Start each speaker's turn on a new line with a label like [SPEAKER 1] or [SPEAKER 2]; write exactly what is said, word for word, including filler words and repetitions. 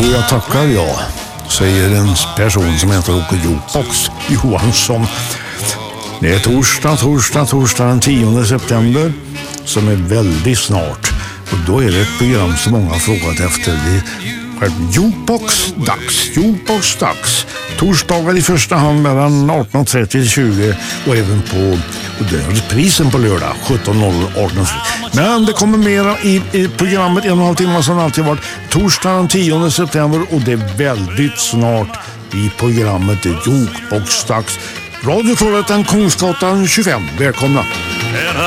[SPEAKER 1] Jo, jag tackar jag, säger en person som heter Åke Jukebox Johansson. Det är torsdag, torsdag, torsdag den tionde september som är väldigt snart. Och då är det ett program som många har frågat efter. Det är Jukebox-dags, Jukebox-dags. Torsdagar i första hand mellan arton trettio till tjugo och även på och det är reprisen på lördag sjutton noll noll arton trettio. Men det kommer mera i, i programmet en och en halv timme som alltid varit torsdag den tionde september och det är väldigt snart i programmet Jukebox-dags. Radio Trollhättan, Kungsgatan tjugofem. Välkomna!